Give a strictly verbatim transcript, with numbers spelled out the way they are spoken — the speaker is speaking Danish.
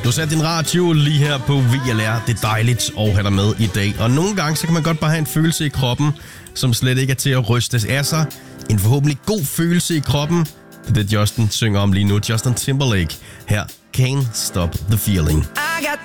Du satte din radio lige her på V L R. Det er dejligt at have dig med i dag. Og nogle gange, så kan man godt bare have en følelse i kroppen, som slet ikke er til at rystes af sig. En forhåbentlig god følelse i kroppen. Det er det, Justin synger om lige nu. Justin Timberlake. Her, Can't Stop the Feeling. I got